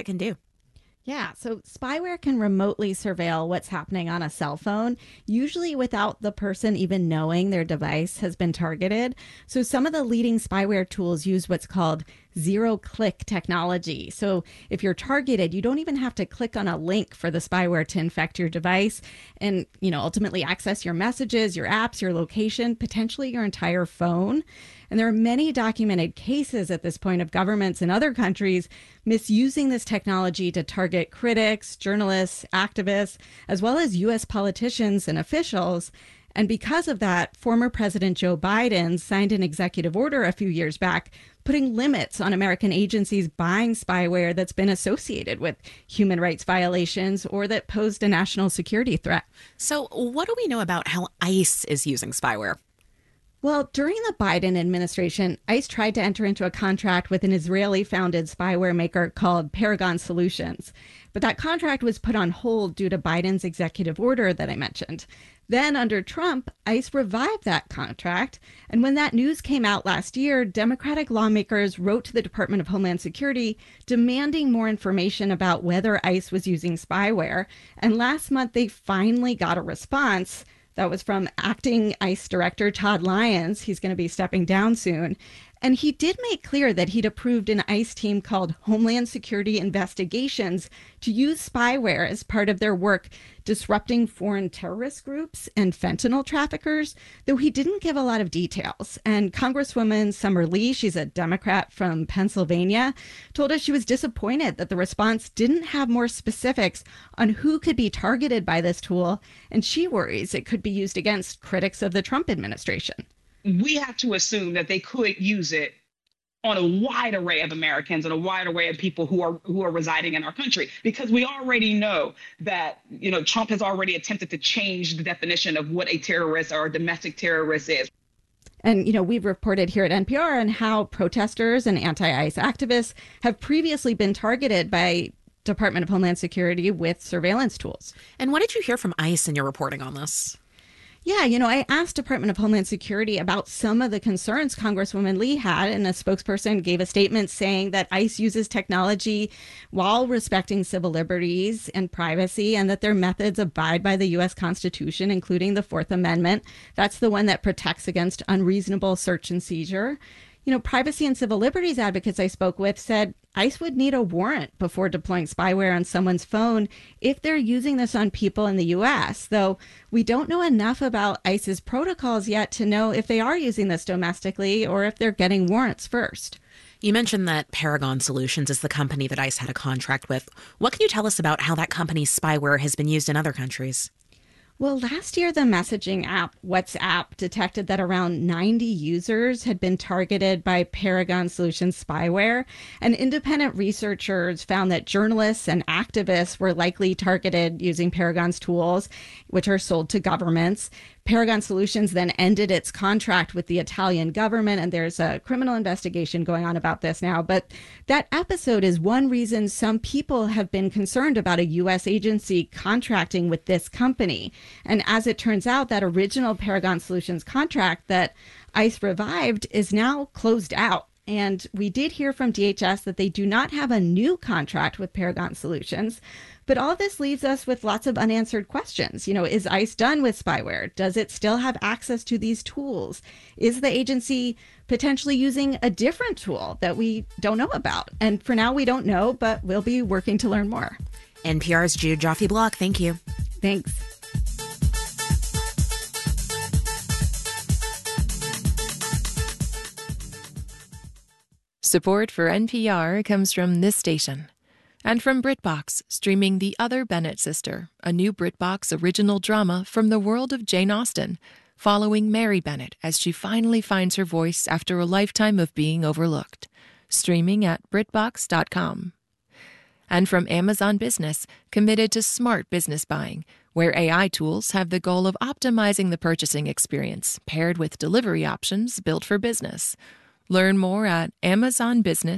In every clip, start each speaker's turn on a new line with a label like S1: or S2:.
S1: it can do.
S2: Yeah, so spyware can remotely surveil what's happening on a cell phone, usually without the person even knowing their device has been targeted. So some of the leading spyware tools use what's called zero-click technology. So if you're targeted, you don't even have to click on a link for the spyware to infect your device and, ultimately access your messages, your apps, your location, potentially your entire phone. And there are many documented cases at this point of governments in other countries misusing this technology to target critics, journalists, activists, as well as U.S. politicians and officials. And because of that, former President Joe Biden signed an executive order a few years back putting limits on American agencies buying spyware that's been associated with human rights violations or that posed a national security threat.
S1: So what do we know about how ICE is using spyware?
S2: Well, during the Biden administration, ICE tried to enter into a contract with an Israeli-founded spyware maker called Paragon Solutions. But that contract was put on hold due to Biden's executive order that I mentioned. Then, under Trump, ICE revived that contract. And when that news came out last year, Democratic lawmakers wrote to the Department of Homeland Security demanding more information about whether ICE was using spyware. And last month, they finally got a response. That was from acting ICE Director Todd Lyons. He's going to be stepping down soon. And he did make clear that he'd approved an ICE team called Homeland Security Investigations to use spyware as part of their work disrupting foreign terrorist groups and fentanyl traffickers, though he didn't give a lot of details. And Congresswoman Summer Lee, she's a Democrat from Pennsylvania, told us she was disappointed that the response didn't have more specifics on who could be targeted by this tool, and she worries it could be used against critics of the Trump administration.
S3: We have to assume that they could use it on a wide array of Americans and a wide array of people who are residing in our country, because we already know that Trump has already attempted to change the definition of what a terrorist or a domestic terrorist is.
S2: And, we've reported here at NPR on how protesters and anti-ICE activists have previously been targeted by Department of Homeland Security with surveillance tools.
S1: And what did you hear from ICE in your reporting on this?
S2: Yeah, I asked Department of Homeland Security about some of the concerns Congresswoman Lee had, and a spokesperson gave a statement saying that ICE uses technology while respecting civil liberties and privacy, and that their methods abide by the U.S. Constitution, including the Fourth Amendment. That's the one that protects against unreasonable search and seizure. Privacy and civil liberties advocates I spoke with said ICE would need a warrant before deploying spyware on someone's phone if they're using this on people in the U.S., though we don't know enough about ICE's protocols yet to know if they are using this domestically or if they're getting warrants first.
S1: You mentioned that Paragon Solutions is the company that ICE had a contract with. What can you tell us about how that company's spyware has been used in other countries?
S2: Well, last year, the messaging app WhatsApp detected that around 90 users had been targeted by Paragon Solutions spyware, and independent researchers found that journalists and activists were likely targeted using Paragon's tools, which are sold to governments. Paragon Solutions then ended its contract with the Italian government, and there's a criminal investigation going on about this now. But that episode is one reason some people have been concerned about a U.S. agency contracting with this company. And as it turns out, that original Paragon Solutions contract that ICE revived is now closed out. And we did hear from DHS that they do not have a new contract with Paragon Solutions. But all this leaves us with lots of unanswered questions. Is ICE done with spyware? Does it still have access to these tools? Is the agency potentially using a different tool that we don't know about? And for now, we don't know, but we'll be working to learn more.
S1: NPR's Jude Joffe-Block, thank you.
S2: Thanks.
S4: Support for NPR comes from this station. And from BritBox, streaming The Other Bennett Sister, a new BritBox original drama from the world of Jane Austen, following Mary Bennett as she finally finds her voice after a lifetime of being overlooked. Streaming at BritBox.com. And from Amazon Business, committed to smart business buying, where AI tools have the goal of optimizing the purchasing experience, paired with delivery options built for business. Learn more at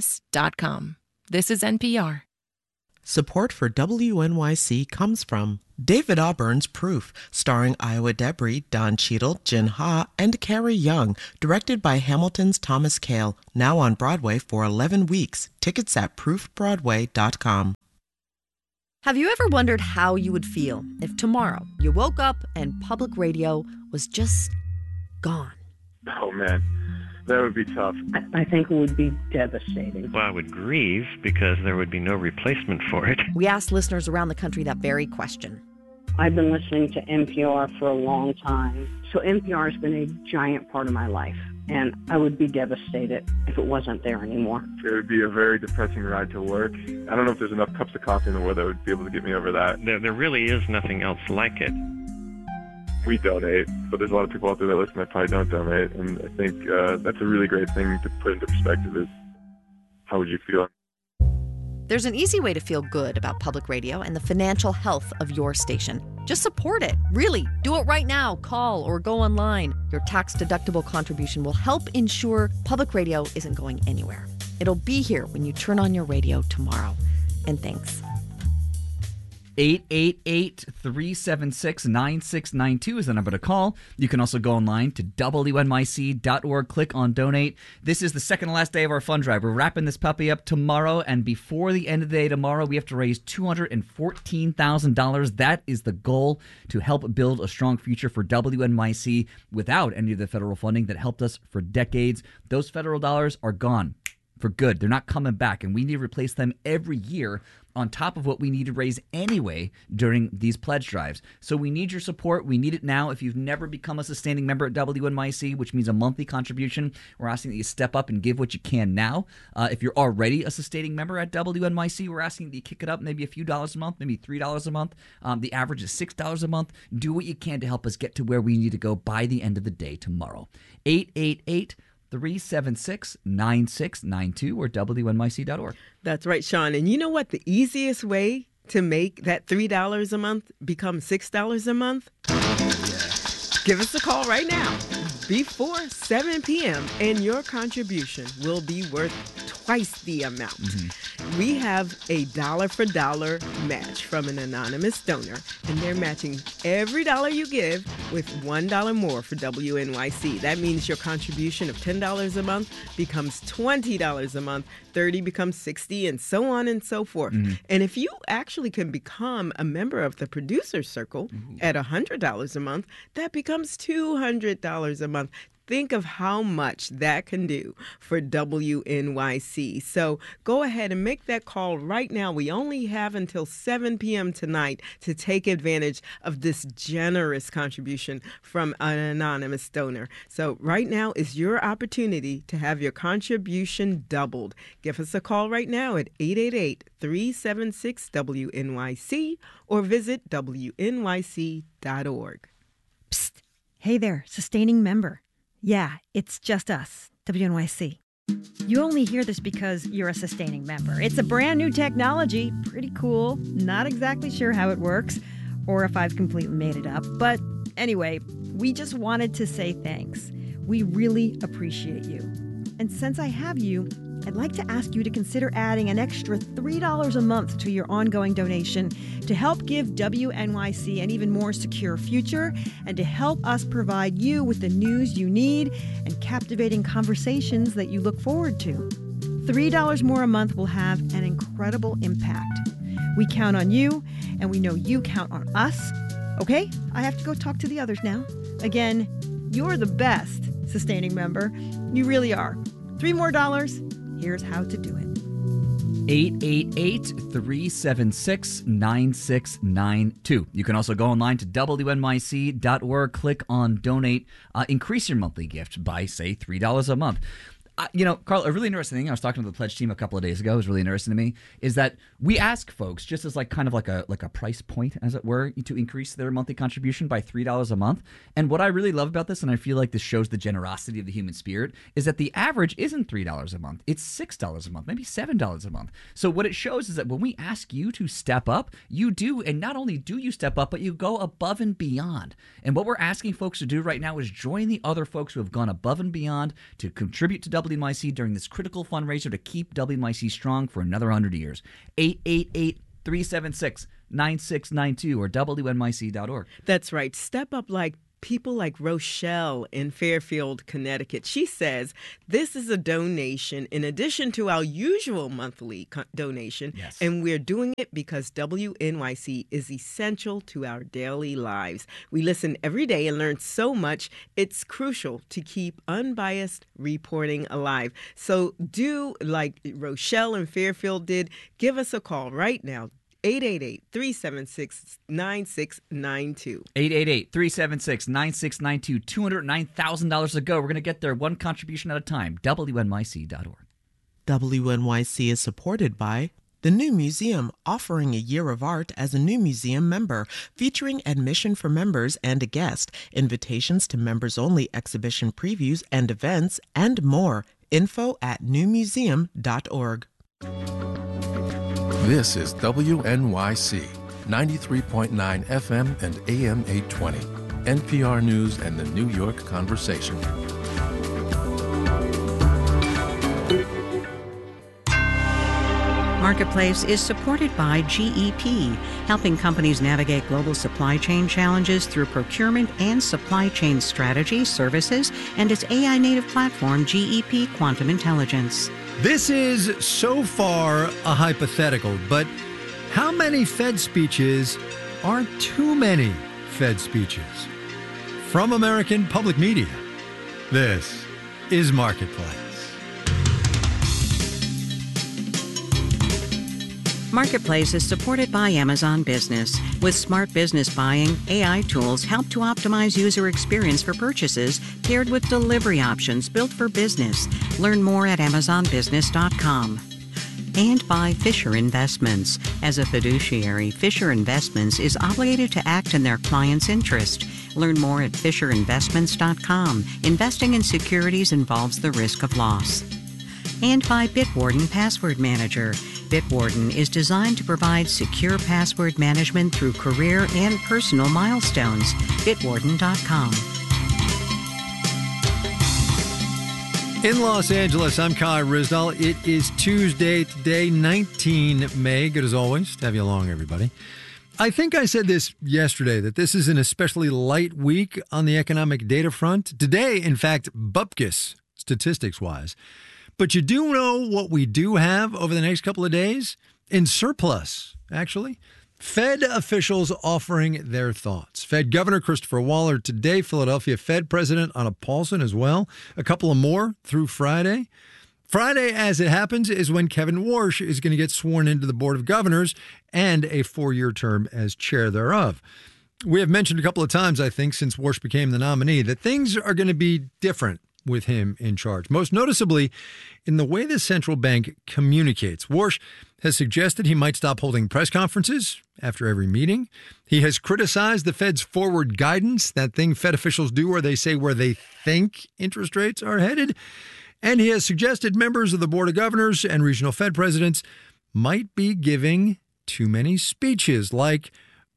S4: AmazonBusiness.com. This is NPR.
S5: Support for WNYC comes from David Auburn's Proof, starring Iowa Debris, Don Cheadle, Jin Ha, and Carrie Young, directed by Hamilton's Thomas Kail, now on Broadway for 11 weeks. Tickets at proofbroadway.com.
S6: Have you ever wondered how you would feel if tomorrow you woke up and public radio was just gone?
S7: Oh, man. That would be tough.
S8: I think it would be devastating.
S9: Well, I would grieve because there would be no replacement for it.
S6: We asked listeners around the country that very question.
S8: I've been listening to NPR for a long time, so NPR has been a giant part of my life, and I would be devastated if it wasn't there anymore.
S7: It would be a very depressing ride to work. I don't know if there's enough cups of coffee in the world that would be able to get me over that.
S9: There really is nothing else like it.
S7: We donate, but there's a lot of people out there that listen that probably don't donate, and I think that's a really great thing to put into perspective is how would you feel?
S6: There's an easy way to feel good about public radio and the financial health of your station. Just support it. Really, do it right now. Call or go online. Your tax-deductible contribution will help ensure public radio isn't going anywhere. It'll be here when you turn on your radio tomorrow. And thanks.
S10: 888-376-9692 is the number to call. You can also go online to WNYC.org, click on donate. This is the second to last day of our fund drive. We're wrapping this puppy up tomorrow, and before the end of the day tomorrow, we have to raise $214,000. That is the goal, to help build a strong future for WNYC without any of the federal funding that helped us for decades. Those federal dollars are gone for good. They're not coming back, and we need to replace them every year on top of what we need to raise anyway during these pledge drives. So we need your support. We need it now. If you've never become a sustaining member at WNYC, which means a monthly contribution, we're asking that you step up and give what you can now. If you're already a sustaining member at WNYC, we're asking that you kick it up maybe a few dollars a month, maybe $3 a month. The average is $6 a month. Do what you can to help us get to where we need to go by the end of the day tomorrow. 888-376-9692 or WNYC.org.
S11: That's right, Sean. And you know what? The easiest way to make that $3 a month become $6 a month? Give us a call right now before 7 p.m. and your contribution will be worth twice the amount. Mm-hmm. We have a dollar-for-dollar match from an anonymous donor, and they're matching every dollar you give with $1 more for WNYC. That means your contribution of $10 a month becomes $20 a month, $30 becomes $60, and so on and so forth. Mm-hmm. And if you actually can become a member of the Producer's Circle at $100 a month, that becomes $200 a month. Think of how much that can do for WNYC. So go ahead and make that call right now. We only have until 7 p.m. tonight to take advantage of this generous contribution from an anonymous donor. So right now is your opportunity to have your contribution doubled. Give us a call right now at 888-376-WNYC or visit WNYC.org.
S12: Psst. Hey there, sustaining member. Yeah, it's just us, WNYC. You only hear this because you're a sustaining member. It's a brand new technology, pretty cool. Not exactly sure how it works or if I've completely made it up. But anyway, we just wanted to say thanks. We really appreciate you. And since I have you, I'd like to ask you to consider adding an extra $3 a month to your ongoing donation to help give WNYC an even more secure future and to help us provide you with the news you need and captivating conversations that you look forward to. $3 more a month will have an incredible impact. We count on you, and we know you count on us. Okay, I have to go talk to the others now. Again, you're the best sustaining member. You really are. $3 more. Here's how to do it.
S10: 888-376-9692. You can also go online to WNYC.org, click on donate, increase your monthly gift by, say, $3 a month. Carl, a really interesting thing, I was talking to the pledge team a couple of days ago, it was really interesting to me, is that we ask folks, just as like a price point, as it were, to increase their monthly contribution by $3 a month. And what I really love about this, and I feel like this shows the generosity of the human spirit, is that the average isn't $3 a month. It's $6 a month, maybe $7 a month. So what it shows is that when we ask you to step up, you do, and not only do you step up, but you go above and beyond. And what we're asking folks to do right now is join the other folks who have gone above and beyond to contribute to WNYC during this critical fundraiser to keep WNYC strong for another 100 years. 888-376-9692. 9692 or WNYC.org.
S11: That's right. Step up like people like Rochelle in Fairfield, Connecticut. She says this is a donation in addition to our usual monthly donation.
S10: Yes.
S11: And we're doing it because WNYC is essential to our daily lives. We listen every day and learn so much. It's crucial to keep unbiased reporting alive. So do like Rochelle in Fairfield did. Give us a call right now. 888-376-9692.
S10: 888-376-9692. $209,000 to go. We're going to get there one contribution at a time. WNYC.org.
S5: WNYC is supported by the New Museum, offering a year of art as a New Museum member, featuring admission for members and a guest, invitations to members-only exhibition previews and events, and more. info@newmuseum.org.
S13: This is WNYC, 93.9 FM and AM 820, NPR News and the New York Conversation.
S14: Marketplace is supported by GEP, helping companies navigate global supply chain challenges through procurement and supply chain strategy, services, and its AI-native platform, GEP Quantum Intelligence.
S15: This is so far a hypothetical, but how many Fed speeches are too many Fed speeches? From American Public Media, this is Marketplace.
S14: Marketplace is supported by Amazon Business. With smart business buying, AI tools help to optimize user experience for purchases, paired with delivery options built for business. Learn more at AmazonBusiness.com. And by Fisher Investments. As a fiduciary, Fisher Investments is obligated to act in their client's interest. Learn more at FisherInvestments.com. Investing in securities involves the risk of loss. And by Bitwarden Password Manager. Bitwarden is designed to provide secure password management through career and personal milestones. Bitwarden.com.
S15: In Los Angeles, I'm Kai Ryssdal. It is Tuesday today, 19 May. Good as always to have you along, everybody. I think I said this yesterday, that this is an especially light week on the economic data front. Today, in fact, bupkis, statistics-wise. But you do know what we do have over the next couple of days? In surplus, actually. Fed officials offering their thoughts. Fed Governor Christopher Waller today, Philadelphia Fed President Anna Paulson as well. A couple of more through Friday. Friday, as it happens, is when Kevin Warsh is going to get sworn into the Board of Governors and a 4-year term as chair thereof. We have mentioned a couple of times, I think, since Warsh became the nominee, that things are going to be different with him in charge, most noticeably in the way the central bank communicates. Warsh has suggested he might stop holding press conferences after every meeting. He has criticized the Fed's forward guidance, that thing Fed officials do where they say where they think interest rates are headed. And he has suggested members of the Board of Governors and regional Fed presidents might be giving too many speeches, like,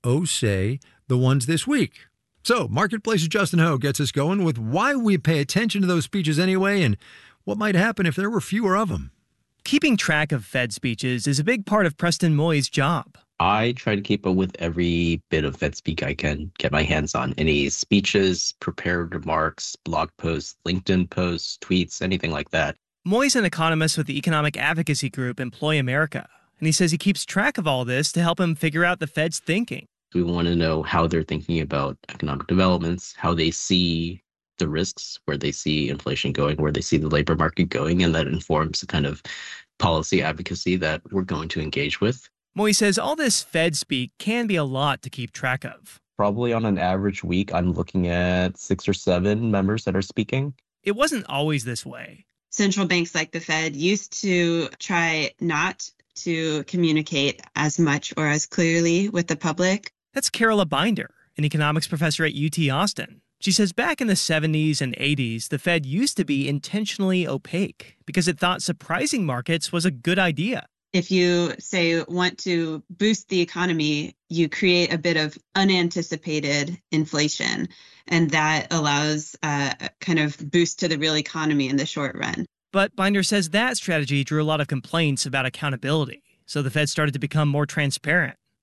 S15: say, the ones this week. So, Marketplace's Justin Ho gets us going with why we pay attention to those speeches anyway and what might happen if there were fewer of them.
S16: Keeping track of Fed speeches is a big part of Preston Moy's job.
S17: I try to keep up with every bit of Fed speak I can get my hands on. Any speeches, prepared remarks, blog posts, LinkedIn posts, tweets, anything like that.
S16: Moy's an economist with the economic advocacy group Employ America, and he says he keeps track of all this to help him figure out the Fed's thinking.
S17: We want to know how they're thinking about economic developments, how they see the risks, where they see inflation going, where they see the labor market going, and that informs the kind of policy advocacy that we're going to engage with.
S16: Moy says all this Fed speak can be a lot to keep track of.
S17: Probably on an average week, I'm looking at 6 or 7 members that are speaking.
S16: It wasn't always this way.
S18: Central banks like the Fed used to try not to communicate as much or as clearly with the public.
S16: That's Carola Binder, an economics professor at UT Austin. She says back in the 70s and 80s, the Fed used to be intentionally opaque because it thought surprising markets was a good idea.
S18: If you, say, want to boost the economy, you create a bit of unanticipated inflation, and that allows a kind of boost to the real economy in the short run.
S16: But Binder says that strategy drew a lot of complaints about accountability, so the Fed started to become more transparent.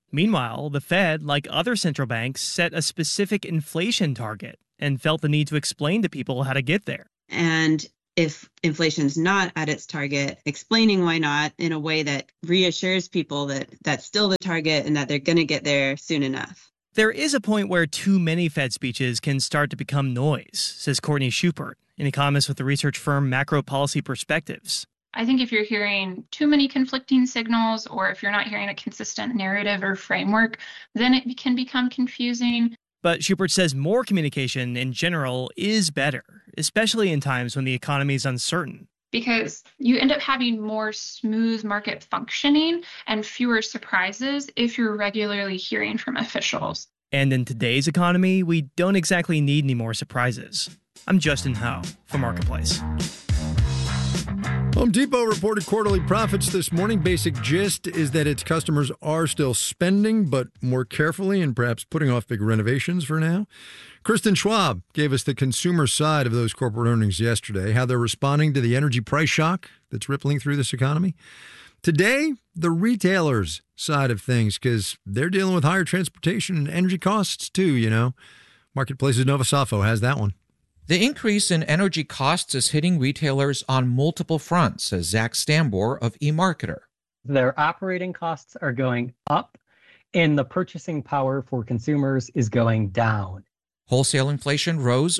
S16: Meanwhile, the Fed, like other central banks, set a specific inflation target and felt the need to explain to people how to get there.
S18: And if inflation's not at its target, explaining why not in a way that reassures people that that's still the target and that they're going to get there soon enough.
S16: There is a point where too many Fed speeches can start to become noise, says Courtney Schubert, an economist with the research firm Macro Policy Perspectives.
S19: I think if you're hearing too many conflicting signals, or if you're not hearing a consistent narrative or framework, then it can become confusing.
S16: But Schubert says more communication in general is better, especially in times when the economy is uncertain.
S19: Because you end up having more smooth market functioning and fewer surprises if you're regularly hearing from officials.
S16: And in today's economy, we don't exactly need any more surprises. I'm Justin Howe for Marketplace.
S15: Home Depot reported quarterly profits this morning. Basic gist is that its customers are still spending, but more carefully and perhaps putting off big renovations for now. Kristen Schwab gave us the consumer side of those corporate earnings yesterday, how they're responding to the energy price shock that's rippling through this economy. Today, the retailers' side of things, because they're dealing with higher transportation and energy costs too, you know. Marketplace's Nova Safo has that one.
S20: The increase in energy costs is hitting retailers on multiple fronts, says Zach Stambor of eMarketer.
S21: Their operating costs are going up, and the purchasing power for consumers is going down.
S20: Wholesale inflation rose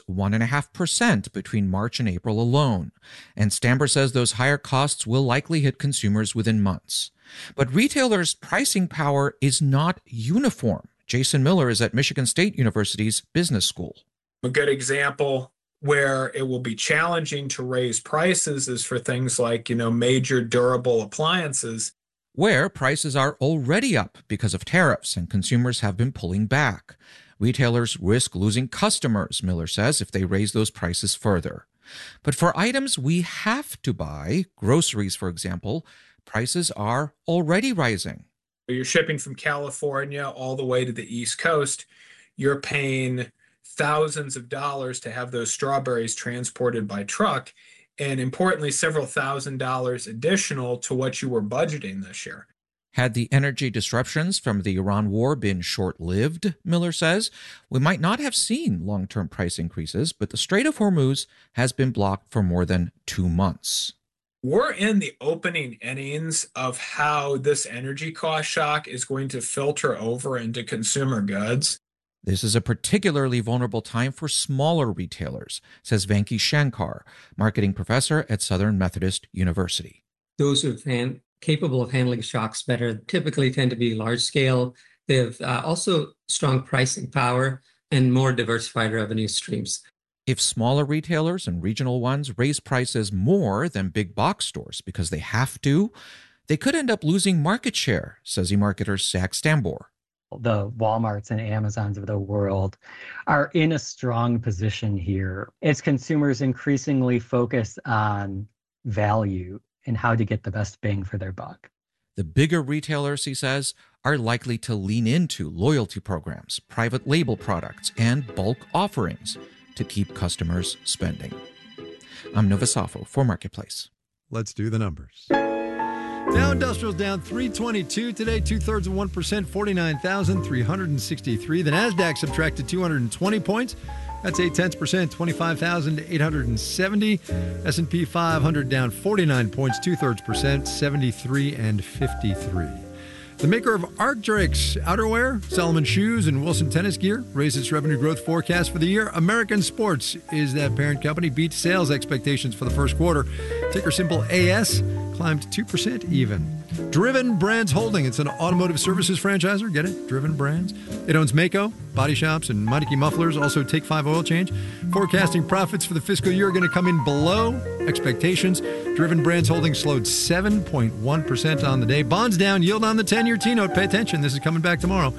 S20: 1.5% between March and April alone, and Stambor says those higher costs will likely hit consumers within months. But retailers' pricing power is not uniform. Jason Miller is at Michigan State University's Business School.
S22: A good example where it will be challenging to raise prices is for things like, major durable appliances,
S20: where prices are already up because of tariffs and consumers have been pulling back. Retailers risk losing customers, Miller says, if they raise those prices further. But for items we have to buy, groceries, for example, prices are already rising.
S22: You're shipping from California all the way to the East Coast. You're paying thousands of dollars to have those strawberries transported by truck, and importantly, several $1,000s additional to what you were budgeting this year.
S20: Had the energy disruptions from the Iran war been short-lived, Miller says, we might not have seen long-term price increases, but the Strait of Hormuz has been blocked for more than 2 months.
S22: We're in the opening innings of how this energy cost shock is going to filter over into consumer goods.
S20: This is a particularly vulnerable time for smaller retailers, says Venki Shankar, marketing professor at Southern Methodist University.
S23: Those who are capable of handling shocks better typically tend to be large scale. They have also strong pricing power and more diversified revenue streams.
S20: If smaller retailers and regional ones raise prices more than big box stores because they have to, they could end up losing market share, says eMarketer's Zach Stambor.
S21: The Walmarts and Amazons of the world are in a strong position here as consumers increasingly focus on value and how to get the best bang for their buck.
S20: The bigger retailers, he says, are likely to lean into loyalty programs, private label products, and bulk offerings to keep customers spending. I'm Nova Safo for Marketplace.
S15: Let's do the numbers. Dow Industrial's down 322 today, 2/3 of 1%, 49,363. The NASDAQ subtracted 220 points. That's 0.8%, 25,870. S&P 500 down 49 points, 2/3%, 73 and 53. The maker of Arc'teryx outerwear, Salomon Shoes, and Wilson Tennis Gear raised its revenue growth forecast for the year. American Sports is that parent company, beat sales expectations for the first quarter. Ticker symbol AS climbed 2% even. Driven Brands Holding. It's an automotive services franchisor. Get it? Driven Brands. It owns Maaco, body shops, and Meineke Mufflers. Also Take 5 Oil Change. Forecasting profits for the fiscal year are going to come in below expectations. Driven Brands Holding slowed 7.1% on the day. Bonds down. Yield on the 10-year T-note. Pay attention. This is coming back tomorrow.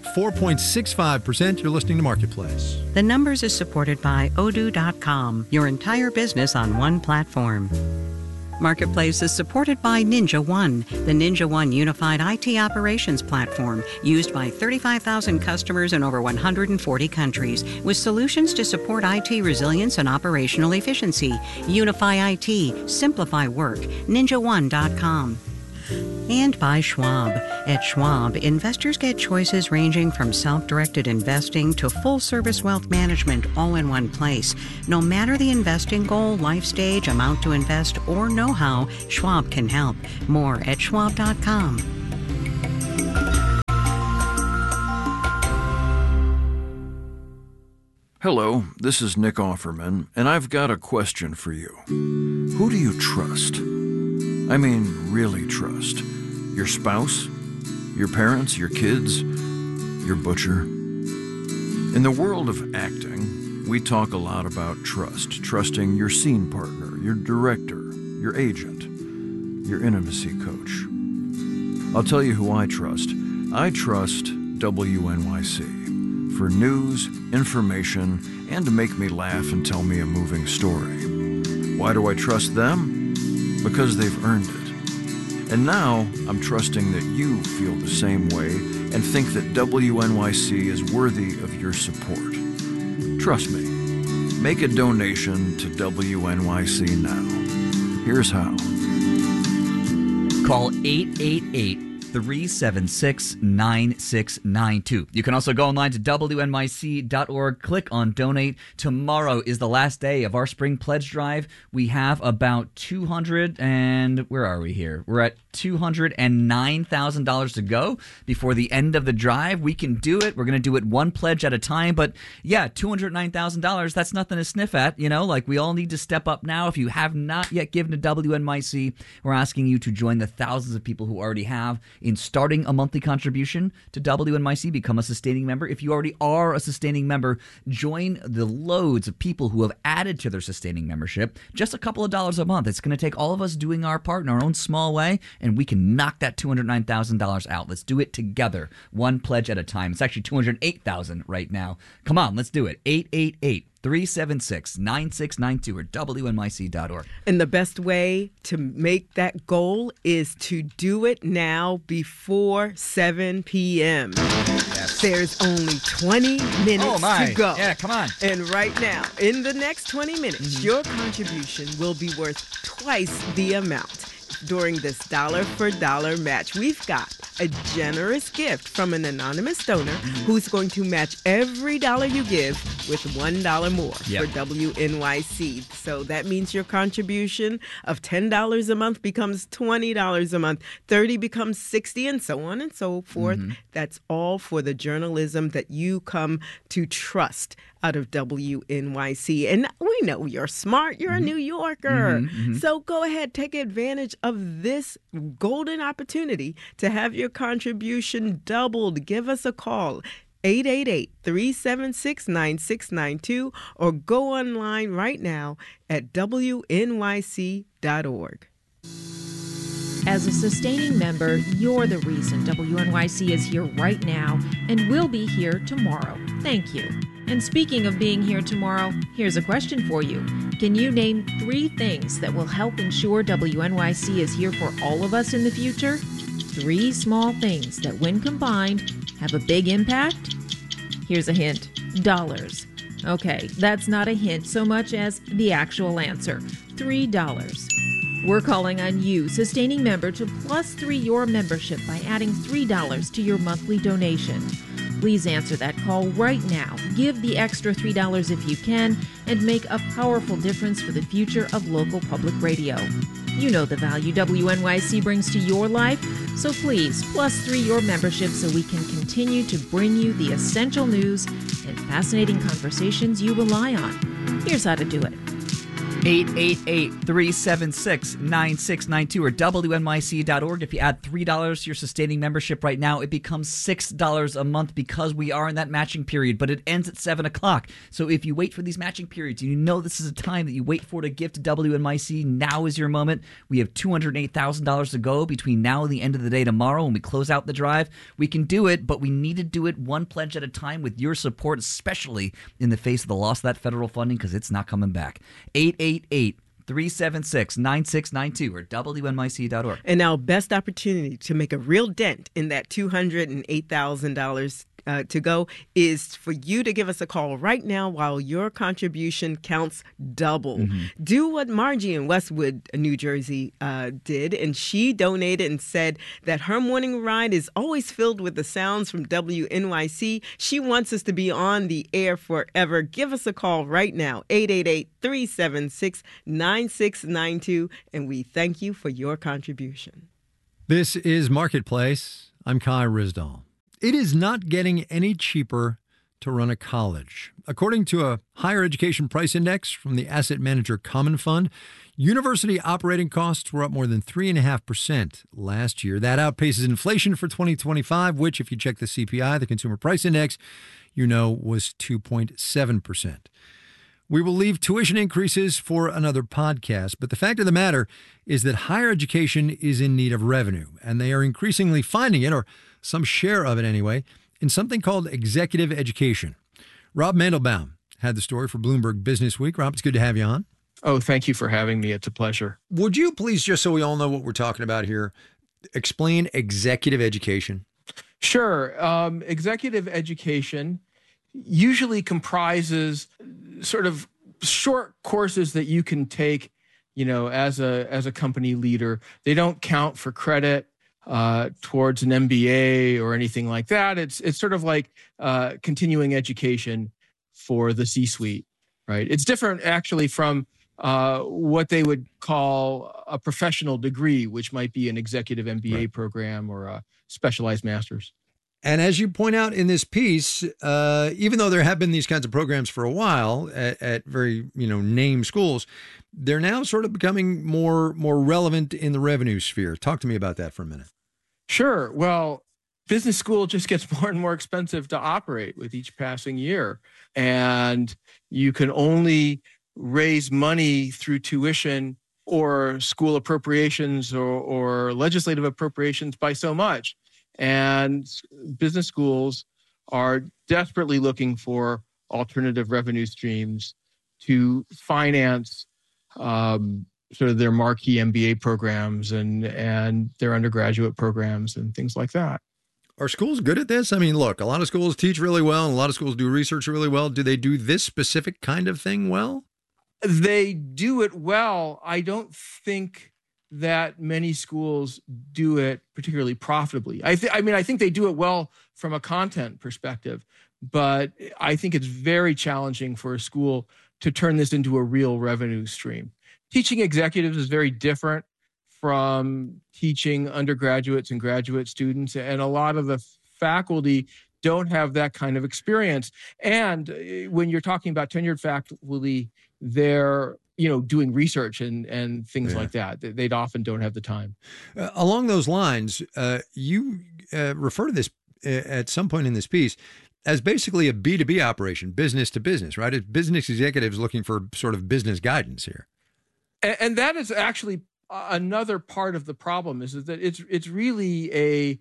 S15: 4.65%. You're listening to Marketplace.
S14: The Numbers is supported by Odoo.com, your entire business on one platform. Marketplace is supported by Ninja One, the Ninja One unified IT operations platform used by 35,000 customers in over 140 countries with solutions to support IT resilience and operational efficiency. Unify IT, simplify work, ninjaone.com. And by Schwab. At Schwab, investors get choices ranging from self-directed investing to full-service wealth management all in one place. No matter the investing goal, life stage, amount to invest, or know-how, Schwab can help. More at schwab.com.
S1: Hello, this is Nick Offerman, and I've got a question for you. Who do you trust? I mean, really trust. Your spouse? Your parents? Your kids? Your butcher? In the world of acting, we talk a lot about trust. Trusting your scene partner, your director, your agent, your intimacy coach. I'll tell you who I trust. I trust WNYC. For news, information, and to make me laugh and tell me a moving story. Why do I trust them? Because they've earned it. And now I'm trusting that you feel the same way and think that WNYC is worthy of your support. Trust me. Make a donation to WNYC now. Here's how.
S10: Call 888-376-9692. You can also go online to WNYC.org. Click on Donate. Tomorrow is the last day of our spring pledge drive. We have about where are we here? We're at $209,000 to go before the end of the drive. We can do it. We're going to do it one pledge at a time. But yeah, $209,000, that's nothing to sniff at. You know, like we all need to step up now. If you have not yet given to WNYC, we're asking you to join the thousands of people who already have in starting a monthly contribution to WNYC. Become a sustaining member. If you already are a sustaining member, join the loads of people who have added to their sustaining membership. Just a couple of dollars a month. It's going to take all of us doing our part in our own small way, and we can knock that $209,000 out. Let's do it together, one pledge at a time. It's actually $208,000 right now. Come on, let's do it. 888-376-9692 or WNYC.org.
S11: And the best way to make that goal is to do it now before 7 p.m. Yes. There's only 20 minutes to go.
S10: Yeah, come on.
S11: And right now, in the next 20 minutes, your contribution will be worth twice the amount. During this dollar-for-dollar match, we've got a generous gift from an anonymous donor who's going to match every dollar you give with $1 more for WNYC. So that means your contribution of $10 a month becomes $20 a month, $30 becomes $60, and so on and so forth. That's all for the journalism that you come to trust out of WNYC. And we know you're smart. You're a New Yorker. So go ahead, take advantage of this golden opportunity to have your contribution doubled. Give us a call. 888-376-9692 or go online right now at WNYC.org.
S2: As a sustaining member, you're the reason WNYC is here right now and will be here tomorrow. Thank you. And speaking of being here tomorrow, here's a question for you. Can you name 3 things that will help ensure WNYC is here for all of us in the future? 3 small things that, when combined, have a big impact? Here's a hint. Dollars. Okay, that's not a hint so much as the actual answer. $3. We're calling on you, sustaining member, to +3 your membership by adding $3 to your monthly donation. Please answer that call right now. Give the extra $3 if you can and make a powerful difference for the future of local public radio. You know the value WNYC brings to your life, so please +3 your membership so we can continue to bring you the essential news and fascinating conversations you rely on. Here's how to do it.
S10: 888-376-9692 or WNYC.org. If you add $3 to your sustaining membership right now, it becomes $6 a month because we are in that matching period, but it ends at 7 o'clock. So if you wait for these matching periods, you know this is a time that you wait for to give to WNYC. Now is your moment. We have $208,000 to go between now and the end of the day tomorrow when we close out the drive. We can do it, but we need to do it one pledge at a time with your support, especially in the face of the loss of that federal funding because it's not coming back. 888-376-9692 or WNYC.org.
S11: And our best opportunity to make a real dent in that $208,000 to go is for you to give us a call right now while your contribution counts double. Do what Margie in Westwood, New Jersey did, and she donated and said that her morning ride is always filled with the sounds from WNYC. She wants us to be on the air forever. Give us a call right now, 888-376-9692, and we thank you for your contribution.
S15: This is Marketplace. I'm Kai Ryssdal. It is not getting any cheaper to run a college. According to a higher education price index from the asset manager Common Fund, university operating costs were up more than 3.5% last year. That outpaces inflation for 2025, which, if you check the CPI, the Consumer Price Index, was 2.7%. We will leave tuition increases for another podcast, but the fact of the matter is that higher education is in need of revenue, and they are increasingly finding it, or some share of it anyway, in something called executive education. Rob Mandelbaum had the story for Bloomberg Business Week. Rob, it's good to have you on.
S3: Oh, thank you for having me. It's a pleasure.
S15: Would you please, just so we all know what we're talking about here, explain executive education?
S3: Sure. Executive education usually comprises sort of short courses that you can take, as a company leader. They don't count for credit towards an MBA or anything like that. It's sort of like continuing education for the C-suite, right? It's different actually from what they would call a professional degree, which might be an executive MBA program or a specialized master's.
S15: And as you point out in this piece, even though there have been these kinds of programs for a while at very, name schools, they're now sort of becoming more relevant in the revenue sphere. Talk to me about that for a minute.
S3: Sure. Well, business school just gets more and more expensive to operate with each passing year. And you can only raise money through tuition or school appropriations or legislative appropriations by so much. And business schools are desperately looking for alternative revenue streams to finance sort of their marquee MBA programs and their undergraduate programs and things like that.
S15: Are schools good at this? I mean, look, a lot of schools teach really well, and a lot of schools do research really well. Do they do this specific kind of thing well?
S3: They do it well. I don't think that many schools do it particularly profitably. I think they do it well from a content perspective, but I think it's very challenging for a school to turn this into a real revenue stream. Teaching executives is very different from teaching undergraduates and graduate students, and a lot of the faculty don't have that kind of experience. And when you're talking about tenured faculty, they're doing research and things like that. They often don't have the time.
S15: Along those lines, you refer to this at some point in this piece as basically a B2B operation, business to business, right? It's business executives looking for sort of business guidance here.
S3: And that is actually another part of the problem is that it's really a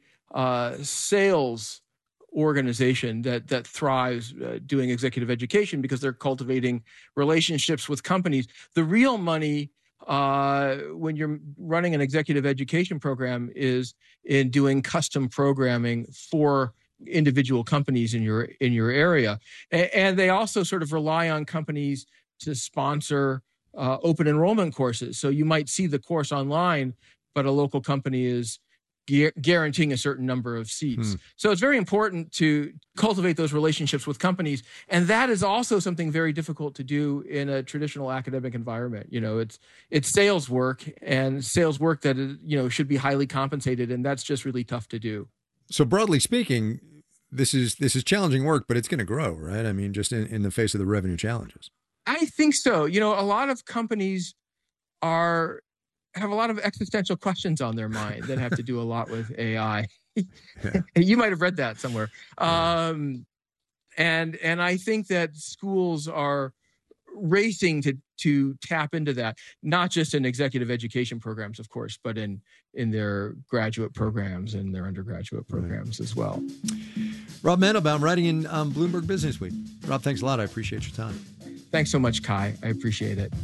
S3: sales organization that thrives doing executive education because they're cultivating relationships with companies. The real money when you're running an executive education program is in doing custom programming for individual companies in your area. And they also sort of rely on companies to sponsor open enrollment courses. So you might see the course online, but a local company is guaranteeing a certain number of seats. So it's very important to cultivate those relationships with companies. And that is also something very difficult to do in a traditional academic environment. It's sales work, and sales work that is, should be highly compensated. And that's just really tough to do.
S15: So broadly speaking, this is challenging work, but it's going to grow, right? I mean, just in the face of the revenue challenges.
S3: I think so. A lot of companies have a lot of existential questions on their mind that have to do a lot with AI. You might have read that somewhere. And I think that schools are racing to tap into that, not just in executive education programs, of course, but in their graduate programs and their undergraduate programs as well.
S15: Rob Mandelbaum, writing in Bloomberg Business Week. Rob, thanks a lot. I appreciate your time.
S3: Thanks so much, Kai. I appreciate it.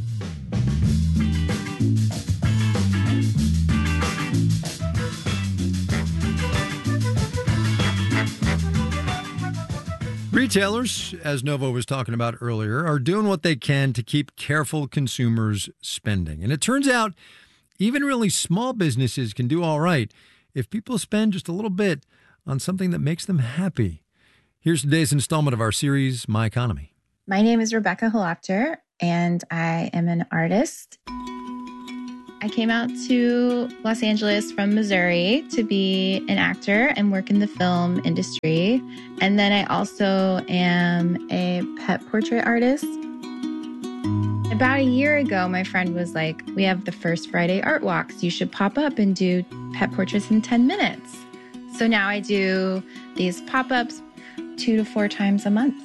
S15: Retailers, as Novo was talking about earlier, are doing what they can to keep careful consumers spending. And it turns out even really small businesses can do all right if people spend just a little bit on something that makes them happy. Here's today's installment of our series, My Economy.
S4: My name is Rebecca Holopter, and I am an artist. I came out to Los Angeles from Missouri to be an actor and work in the film industry. And then I also am a pet portrait artist. About a year ago, my friend was like, we have the First Friday art walks. You should pop up and do pet portraits in 10 minutes. So now I do these pop-ups 2 to 4 times a month.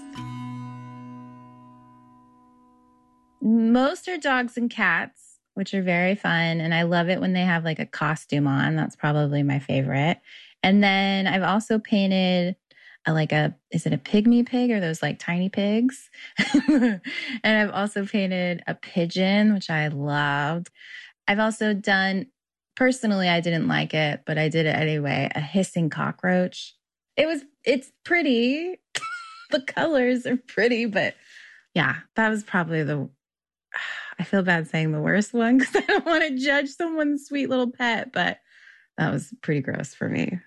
S4: Most are dogs and cats, which are very fun. And I love it when they have like a costume on. That's probably my favorite. And then I've also painted is it a pygmy pig or those like tiny pigs? And I've also painted a pigeon, which I loved. I've also done, personally, I didn't like it, but I did it anyway, a hissing cockroach. It's pretty. The colors are pretty, but yeah, that was probably I feel bad saying the worst one because I don't want to judge someone's sweet little pet, but that was pretty gross for me.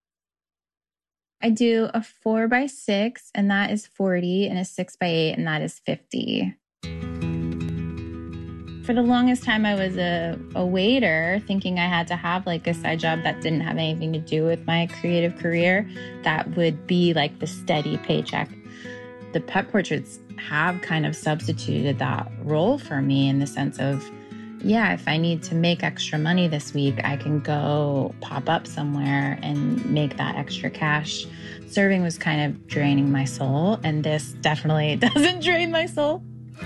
S4: I do a 4x6, and that is 40, and a 6x8, and that is 50. For the longest time, I was a waiter, thinking I had to have like a side job that didn't have anything to do with my creative career. That would be like the steady paycheck. The pet portraits have kind of substituted that role for me in the sense of, yeah, if I need to make extra money this week, I can go pop up somewhere and make that extra cash. Serving was kind of draining my soul, and this definitely doesn't drain my soul.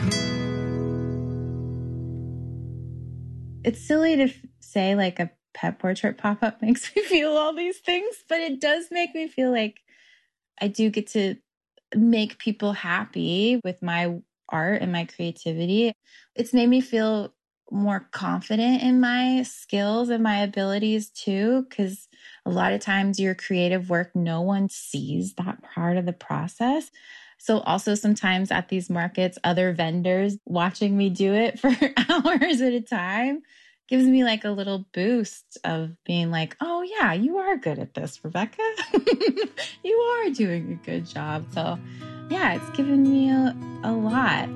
S4: It's silly to say like a pet portrait pop-up makes me feel all these things, but it does make me feel like I do get to make people happy with my art and my creativity. It's made me feel more confident in my skills and my abilities too, because a lot of times your creative work, no one sees that part of the process. So also sometimes at these markets, other vendors watching me do it for hours at a time gives me like a little boost of being like, oh yeah, you are good at this, Rebecca. You are doing a good job. So yeah, it's given me a lot.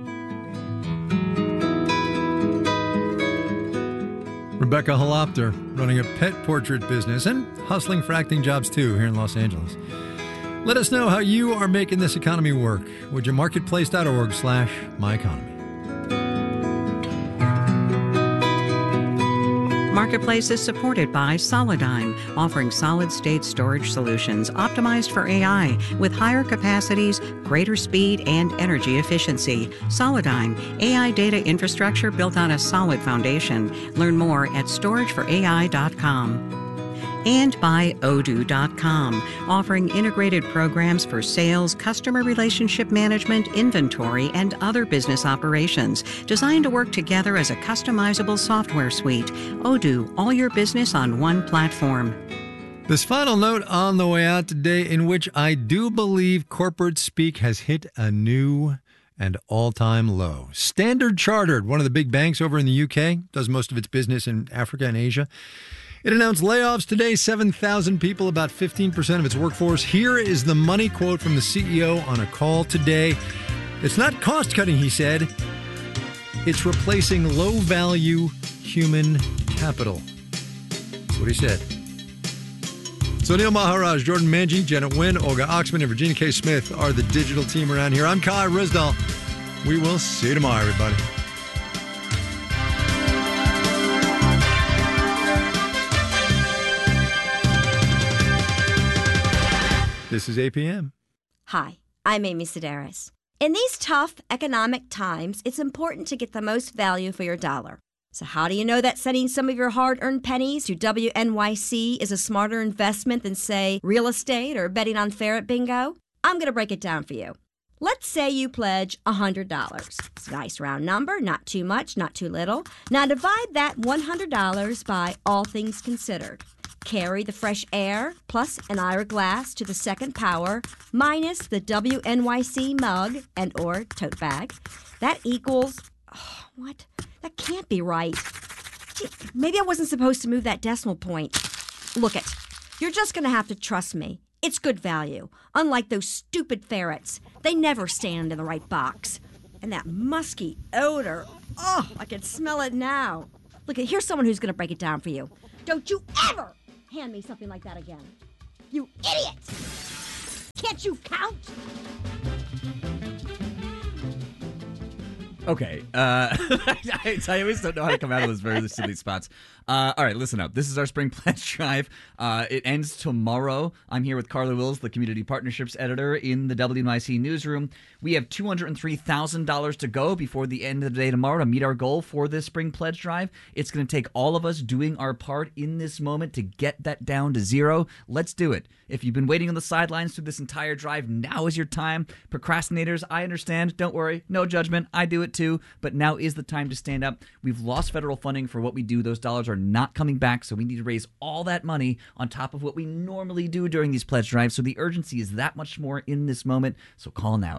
S15: Rebecca Holopter, running a pet portrait business and hustling for acting jobs too here in Los Angeles. Let us know how you are making this economy work. Would you marketplace.org/myeconomy.
S14: Marketplace is supported by Solidigm, offering solid-state storage solutions optimized for AI with higher capacities, greater speed, and energy efficiency. Solidigm, AI data infrastructure built on a solid foundation. Learn more at storageforai.com. And by Odoo.com, offering integrated programs for sales, customer relationship management, inventory, and other business operations, designed to work together as a customizable software suite. Odoo, all your business on one platform.
S15: This final note on the way out today, in which I do believe corporate speak has hit a new and all-time low. Standard Chartered, one of the big banks over in the UK, does most of its business in Africa and Asia. It announced layoffs today, 7,000 people, about 15% of its workforce. Here is the money quote from the CEO on a call today. It's not cost-cutting, he said. It's replacing low-value human capital. That's what he said. So Neil Maharaj, Jordan Manji, Janet Wynn, Olga Oxman, and Virginia K. Smith are the digital team around here. I'm Kai Risdal. We will see you tomorrow, everybody. This is APM.
S8: Hi, I'm Amy Sedaris. In these tough economic times, it's important to get the most value for your dollar. So how do you know that sending some of your hard-earned pennies to WNYC is a smarter investment than, say, real estate or betting on Ferret Bingo? I'm going to break it down for you. Let's say you pledge $100. It's a nice round number, not too much, not too little. Now divide that $100 by all things considered. Carry the fresh air plus an Ira glass to the second power minus the WNYC mug and or tote bag. That equals, what? That can't be right. Gee, maybe I wasn't supposed to move that decimal point. Look it, you're just going to have to trust me. It's good value. Unlike those stupid ferrets, they never stand in the right box. And that musky odor, I can smell it now. Look, here's someone who's going to break it down for you. Don't you ever hand me something like that again. You idiot! Can't you count?
S10: Okay. I always don't know how to come out of those very silly spots. All right, listen up. This is our Spring Pledge Drive. It ends tomorrow. I'm here with Carla Wills, the Community Partnerships Editor in the WNYC newsroom. We have $203,000 to go before the end of the day tomorrow to meet our goal for this Spring Pledge Drive. It's going to take all of us doing our part in this moment to get that down to zero. Let's do it. If you've been waiting on the sidelines through this entire drive, now is your time. Procrastinators, I understand. Don't worry. No judgment. I do it too. But now is the time to stand up. We've lost federal funding for what we do. Those dollars are not coming back, so we need to raise all that money on top of what we normally do during these pledge drives. So the urgency is that much more in this moment. So call now,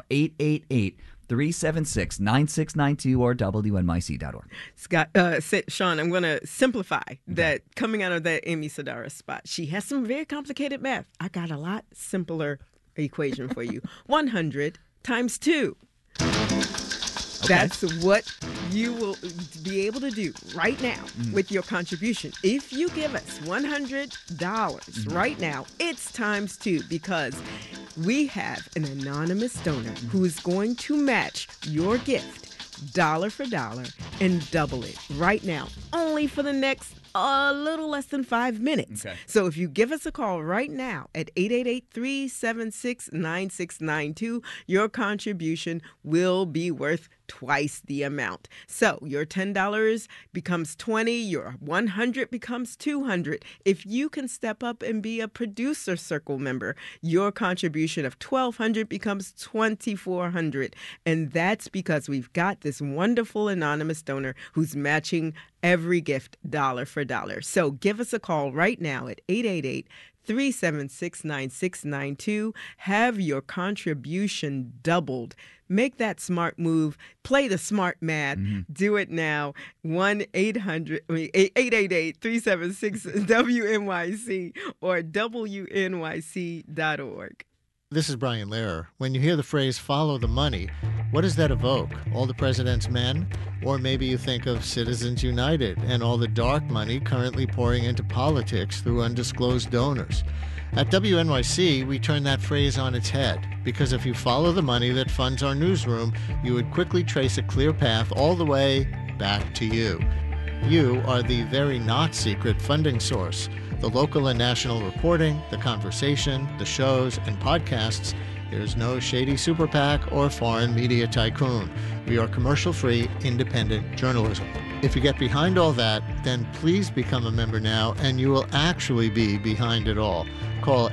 S10: 888-376-9692 or WNYC.org.
S11: Scott, Sean, I'm going to simplify that coming out of that Amy Sedaris spot. She has some very complicated math. I got a lot simpler equation for you. 100 times 2. That's what you will be able to do right now with your contribution. If you give us $100 right now, it's times 2 because we have an anonymous donor who is going to match your gift dollar for dollar and double it right now, only for the next a little less than 5 minutes. Okay. So if you give us a call right now at 888-376-9692, your contribution will be worth twice the amount. So your $10 becomes $20, your $100 becomes $200. If you can step up and be a producer circle member, your contribution of $1,200 becomes $2,400. And that's because we've got this wonderful anonymous donor who's matching every gift dollar for dollar. So give us a call right now at 888-376-9692. Have your contribution doubled. Make that smart move. Play the smart math. Do it now. 888-376-WNYC or WNYC.org.
S6: This is Brian Lehrer. When you hear the phrase follow the money, what does that evoke? All the president's men? Or maybe you think of Citizens United and all the dark money currently pouring into politics through undisclosed donors. At WNYC, we turn that phrase on its head, because if you follow the money that funds our newsroom, you would quickly trace a clear path all the way back to you. You are the very not secret funding source. The local and national reporting, the conversation, the shows, and podcasts. There's no shady super PAC or foreign media tycoon. We are commercial-free, independent journalism. If you get behind all that, then please become a member now, and you will actually be behind it all. Call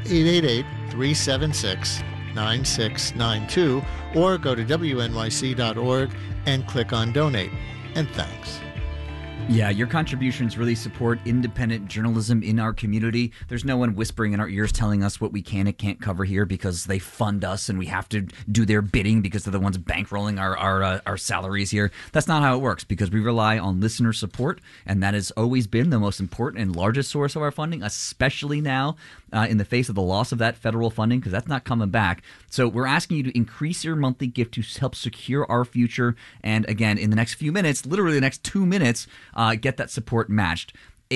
S6: 888-376-9692 or go to WNYC.org and click on Donate. And thanks.
S10: Yeah, your contributions really support independent journalism in our community. There's no one whispering in our ears telling us what we can and can't cover here because they fund us and we have to do their bidding because they're the ones bankrolling our salaries here. That's not how it works because we rely on listener support, and that has always been the most important and largest source of our funding, especially now in the face of the loss of that federal funding because that's not coming back. So we're asking you to increase your monthly gift to help secure our future. And again, in the next few minutes, literally the next 2 minutes, get that support matched.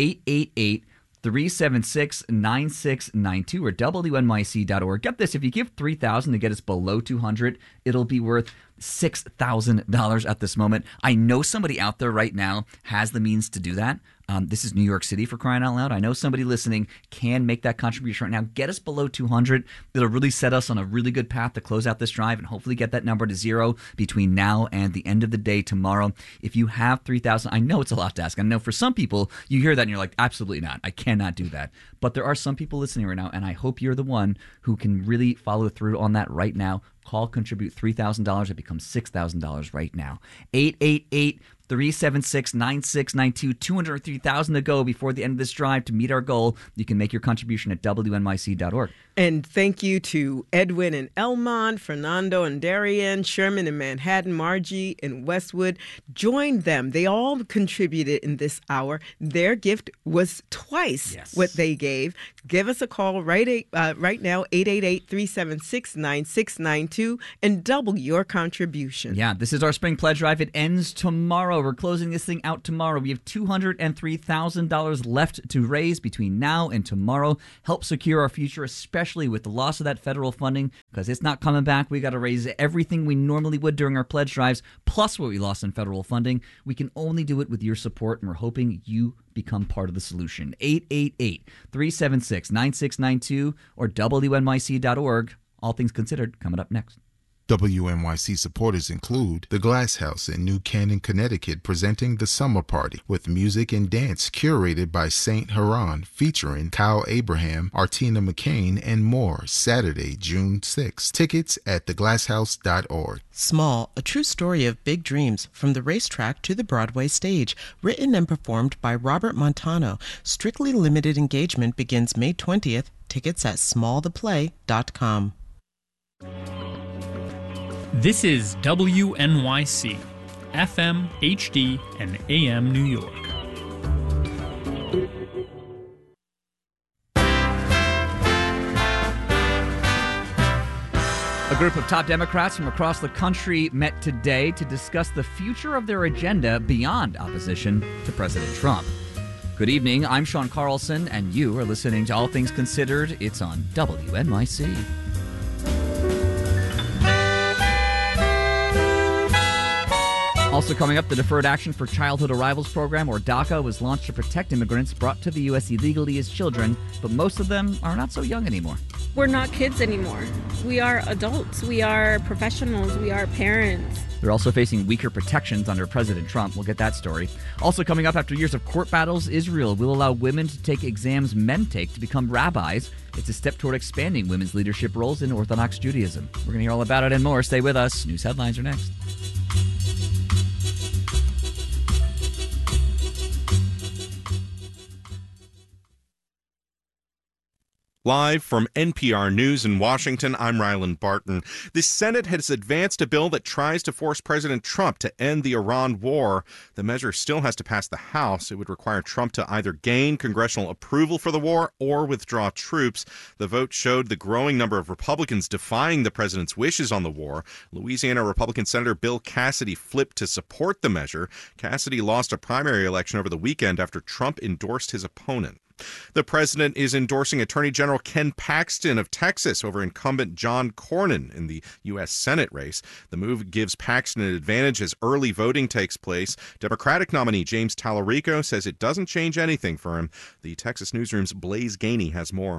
S10: 888-376-9692 or WNYC.org. Get this, if you give $3,000 to get us below $200, it'll be worth $6,000 at this moment. I know somebody out there right now has the means to do that. This is New York City, for crying out loud. I know somebody listening can make that contribution right now. Get us below 200. It'll really set us on a really good path to close out this drive and hopefully get that number to zero between now and the end of the day tomorrow. If you have 3,000, I know it's a lot to ask. I know for some people, you hear that and you're like, absolutely not. I cannot do that. But there are some people listening right now, and I hope you're the one who can really follow through on that right now. Call, contribute $3,000. It becomes $6,000 right now. 376-9692. 203,000 to go before the end of this drive to meet our goal. You can make your contribution at WNYC.org.
S11: And thank you to Edwin in Elmont, Fernando and Darien, Sherman in Manhattan, Margie in Westwood. Join them. They all contributed in this hour. Their gift was twice what they gave. Give us a call right now, 888-376-9692, and double your contribution.
S10: Yeah, this is our spring pledge drive. It ends tomorrow. We're closing this thing out tomorrow. We have $203,000 left to raise between now and tomorrow. Help secure our future, especially with the loss of that federal funding, because it's not coming back. We got to raise everything we normally would during our pledge drives, plus what we lost in federal funding. We can only do it with your support, and we're hoping you become part of the solution. 888-376-9692 or WNYC.org. All things considered, coming up next.
S7: WNYC supporters include the Glass House in New Canaan, Connecticut, presenting the Summer Party with music and dance curated by Saint Haran, featuring Kyle Abraham, Artina McCain, and more, Saturday, June 6th. Tickets at theglasshouse.org.
S5: Small, a true story of big dreams from the racetrack to the Broadway stage, written and performed by Robert Montano. Strictly limited engagement begins May 20th. Tickets at smalltheplay.com.
S9: This is WNYC, FM, HD, and AM New York.
S10: A group of top Democrats from across the country met today to discuss the future of their agenda beyond opposition to President Trump. Good evening, I'm Sean Carlson, and you are listening to All Things Considered. It's on WNYC. Also coming up, the Deferred Action for Childhood Arrivals program, or DACA, was launched to protect immigrants brought to the U.S. illegally as children, but most of them are not so young anymore.
S12: We're not kids anymore. We are adults. We are professionals. We are parents.
S10: They're also facing weaker protections under President Trump. We'll get that story. Also coming up, after years of court battles, Israel will allow women to take exams men take to become rabbis. It's a step toward expanding women's leadership roles in Orthodox Judaism. We're going to hear all about it and more. Stay with us. News headlines are next.
S24: Live from NPR News in Washington, I'm Ryland Barton. The Senate has advanced a bill that tries to force President Trump to end the Iran war. The measure still has to pass the House. It would require Trump to either gain congressional approval for the war or withdraw troops. The vote showed the growing number of Republicans defying the president's wishes on the war. Louisiana Republican Senator Bill Cassidy flipped to support the measure. Cassidy lost a primary election over the weekend after Trump endorsed his opponent. The president is endorsing Attorney General Ken Paxton of Texas over incumbent John Cornyn in the U.S. Senate race. The move gives Paxton an advantage as early voting takes place. Democratic nominee James Tallarico says it doesn't change anything for him. The Texas Newsroom's Blaze Gainey has more.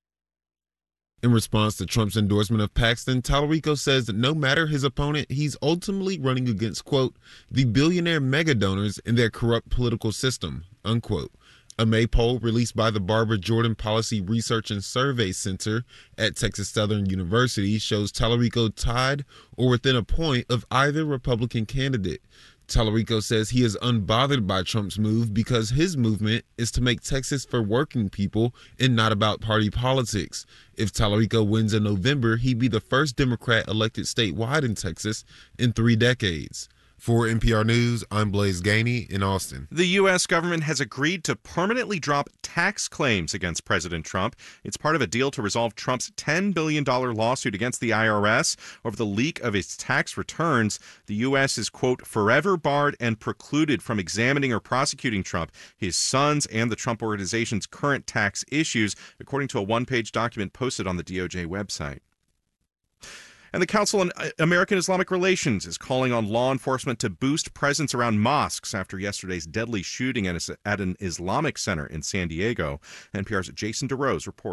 S7: In response to Trump's endorsement of Paxton, Tallarico says that no matter his opponent, he's ultimately running against, quote, the billionaire mega donors in their corrupt political system, unquote. A May poll released by the Barbara Jordan Policy Research and Survey Center at Texas Southern University shows Tallarico tied or within a point of either Republican candidate. Tallarico says he is unbothered by Trump's move because his movement is to make Texas for working people and not about party politics. If Tallarico wins in November, he'd be the first Democrat elected statewide in Texas in 3 decades. For NPR News, I'm Blaze Gainey in Austin.
S24: The U.S. government has agreed to permanently drop tax claims against President Trump. It's part of a deal to resolve Trump's $10 billion lawsuit against the IRS over the leak of its tax returns. The U.S. is, quote, forever barred and precluded from examining or prosecuting Trump, his sons, and the Trump Organization's current tax issues, according to a one-page document posted on the DOJ website. And the Council on American Islamic Relations is calling on law enforcement to boost presence around mosques after yesterday's deadly shooting at an Islamic center in San Diego. NPR's Jason DeRose reports.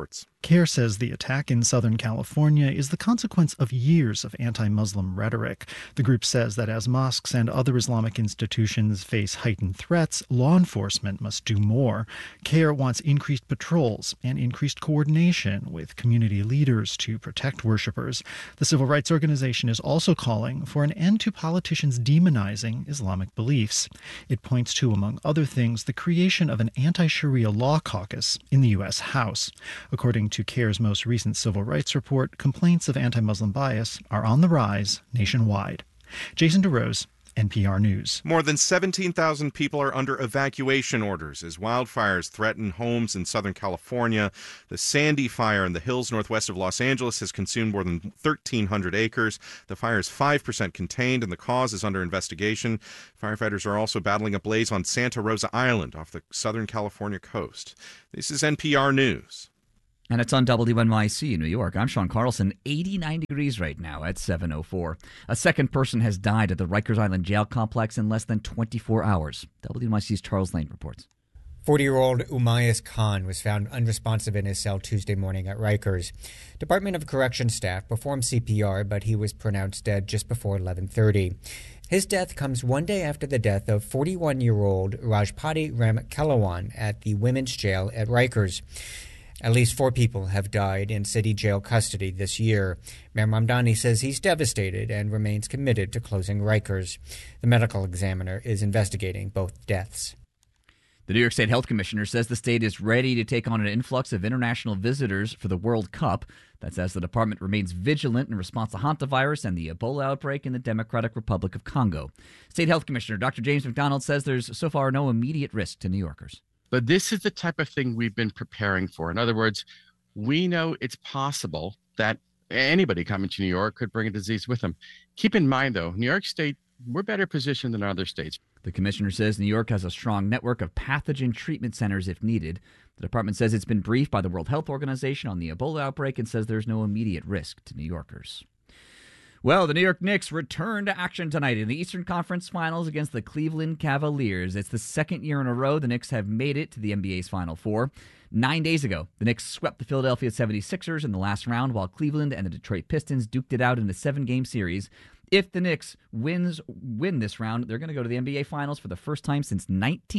S13: CARE says the attack in Southern California is the consequence of years of anti-Muslim rhetoric. The group says that as mosques and other Islamic institutions face heightened threats, law enforcement must do more. CARE wants increased patrols and increased coordination with community leaders to protect worshippers. The civil rights organization is also calling for an end to politicians demonizing Islamic beliefs. It points to, among other things, the creation of an anti-Sharia law caucus in the U.S. House. According to CARE's most recent civil rights report, complaints of anti-Muslim bias are on the rise nationwide. Jason DeRose, NPR News.
S24: More than 17,000 people are under evacuation orders as wildfires threaten homes in Southern California. The Sandy Fire in the hills northwest of Los Angeles has consumed more than 1,300 acres. The fire is 5% contained, and the cause is under investigation. Firefighters are also battling a blaze on Santa Rosa Island off the Southern California coast. This is NPR News.
S10: And it's on WNYC in New York. I'm Sean Carlson. 89 degrees right now at 7:04. A second person has died at the Rikers Island jail complex in less than 24 hours. WNYC's Charles Lane reports.
S17: 40-year-old Umayas Khan was found unresponsive in his cell Tuesday morning at Rikers. Department of Corrections staff performed CPR, but he was pronounced dead just before 11:30. His death comes one day after the death of 41-year-old Rajpati Ramkalawan at the women's jail at Rikers. At least 4 people have died in city jail custody this year. Mayor Mamdani says he's devastated and remains committed to closing Rikers. The medical examiner is investigating both deaths.
S10: The New York State Health Commissioner says the state is ready to take on an influx of international visitors for the World Cup. That's as the department remains vigilant in response to hantavirus and the Ebola outbreak in the Democratic Republic of Congo. State Health Commissioner Dr. James McDonald says there's so far no immediate risk to New Yorkers.
S18: But this is the type of thing we've been preparing for. In other words, we know it's possible that anybody coming to New York could bring a disease with them. Keep in mind, though, New York State, we're better positioned than other states.
S10: The commissioner says New York has a strong network of pathogen treatment centers if needed. The department says it's been briefed by the World Health Organization on the Ebola outbreak and says there's no immediate risk to New Yorkers. Well, the New York Knicks return to action tonight in the Eastern Conference Finals against the Cleveland Cavaliers. It's the second year in a row the Knicks have made it to the NBA's Final Four. 9 days ago, the Knicks swept the Philadelphia 76ers in the last round, while Cleveland and the Detroit Pistons duked it out in a 7-game series. If the Knicks win this round, they're going to go to the NBA Finals for the first time since